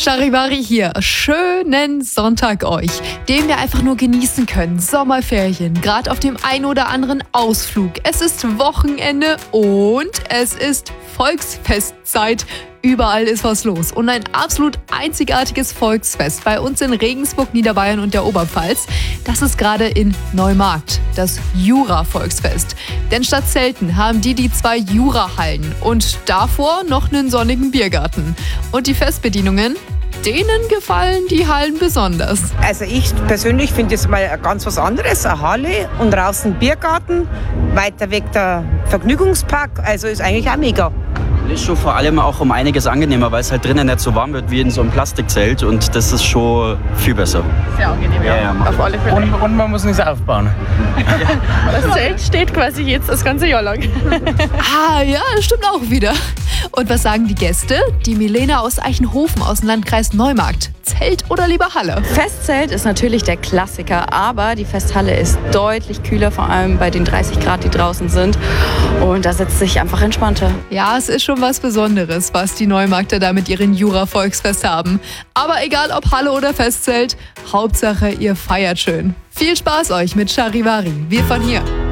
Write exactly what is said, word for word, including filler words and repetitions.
Charivari hier. Schönen Sonntag euch, den wir einfach nur genießen können. Sommerferien, gerade auf dem ein oder anderen Ausflug. Es ist Wochenende und es ist Volksfestzeit. Überall ist was los und ein absolut einzigartiges Volksfest bei uns in Regensburg, Niederbayern und der Oberpfalz. Das ist gerade in Neumarkt, das Jura-Volksfest. Denn statt Zelten haben die die zwei Jura-Hallen und davor noch einen sonnigen Biergarten. Und die Festbedienungen? Denen gefallen die Hallen besonders. Also ich persönlich finde es mal ganz was anderes. Eine Halle und draußen ein Biergarten, weiter weg der Vergnügungspark. Also ist eigentlich auch mega. Ist schon vor allem auch um einiges angenehmer, weil es halt drinnen nicht so warm wird wie in so einem Plastikzelt und das ist schon viel besser. Sehr angenehm, ja. Ja, ja, auf alle Fälle. Und, und man muss nichts aufbauen. Das Zelt steht quasi jetzt das ganze Jahr lang. Ah ja, das stimmt auch wieder. Und was sagen die Gäste? Die Milena aus Eichenhofen aus dem Landkreis Neumarkt. Zelt oder lieber Halle? Festzelt ist natürlich der Klassiker, aber die Festhalle ist deutlich kühler, vor allem bei den dreißig Grad, die draußen sind. Und da sitzt sich einfach entspannter. Ja, es ist schon was Besonderes, was die Neumarkter da mit ihren Jura-Volksfest haben. Aber egal ob Halle oder Festzelt, Hauptsache ihr feiert schön. Viel Spaß euch mit Charivari. Wir von hier.